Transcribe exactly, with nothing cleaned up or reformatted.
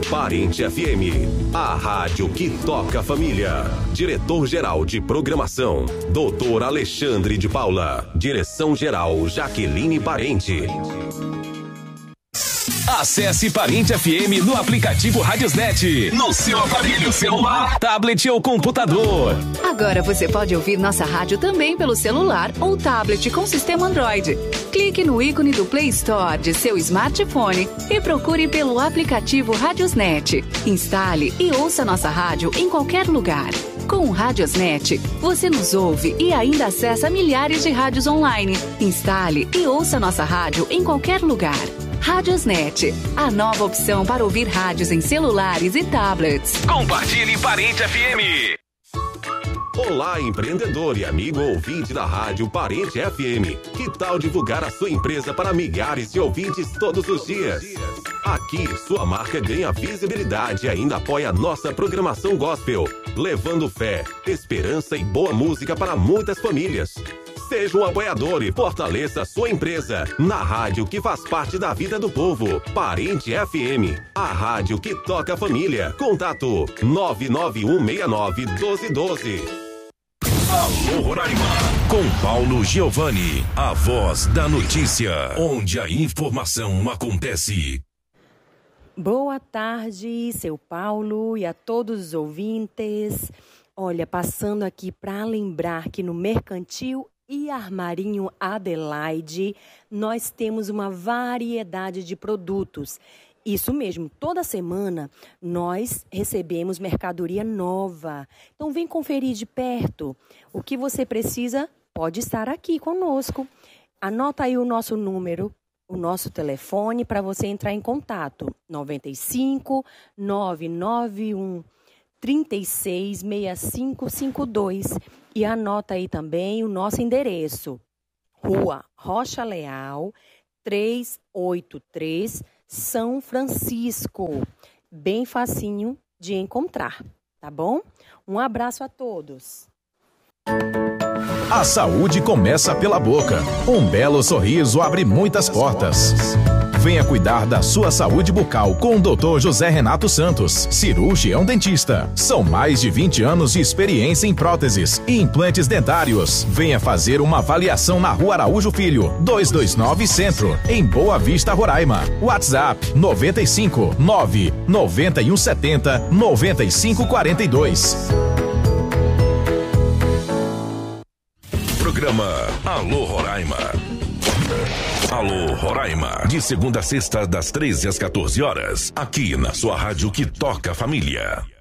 Parente F M, a rádio que toca a família. Diretor-geral de programação, doutor Alexandre de Paula. Direção-geral, Jaqueline Parente. Acesse Parente F M no aplicativo Radiosnet, no seu aparelho celular, tablet ou computador. Agora você pode ouvir nossa rádio também pelo celular ou tablet com sistema Android. Clique no ícone do Play Store de seu smartphone e procure pelo aplicativo Radiosnet. Instale e ouça nossa rádio em qualquer lugar. Com o Radiosnet, você nos ouve e ainda acessa milhares de rádios online. Instale e ouça nossa rádio em qualquer lugar. Radiosnet, a nova opção para ouvir rádios em celulares e tablets. Compartilhe Parente F M. Olá, empreendedor e amigo ouvinte da rádio Parente F M. Que tal divulgar a sua empresa para milhares de ouvintes todos os dias? Aqui, sua marca ganha visibilidade e ainda apoia a nossa programação gospel, levando fé, esperança e boa música para muitas famílias. Seja um apoiador e fortaleça sua empresa na rádio que faz parte da vida do povo. Parente F M, a rádio que toca a família. Contato nove nove um seis nove um dois um dois. Alô Roraima, com Paulo Giovanni, a voz da notícia, onde a informação acontece. Boa tarde, seu Paulo e a todos os ouvintes. Olha, passando aqui para lembrar que no Mercantil e Armarinho Adelaide, nós temos uma variedade de produtos. Isso mesmo, toda semana nós recebemos mercadoria nova. Então vem conferir de perto. O que você precisa pode estar aqui conosco. Anota aí o nosso número, o nosso telefone para você entrar em contato. nove cinco, nove nove um, três seis, seis cinco cinco dois. E anota aí também o nosso endereço. Rua Rocha Leal, trezentos e oitenta e três, São Francisco. Bem facinho de encontrar, tá bom? Um abraço a todos. A saúde começa pela boca. Um belo sorriso abre muitas portas. Venha cuidar da sua saúde bucal com o doutor José Renato Santos, cirurgião dentista. São mais de vinte anos de experiência em próteses e implantes dentários. Venha fazer uma avaliação na Rua Araújo Filho, duzentos e vinte e nove Centro, em Boa Vista, Roraima. WhatsApp noventa e cinco, nove nove um sete zero, nove cinco quatro dois. Programa Alô Roraima. Alô Roraima, de segunda a sexta, das treze às quatorze horas, aqui na sua rádio que toca a família.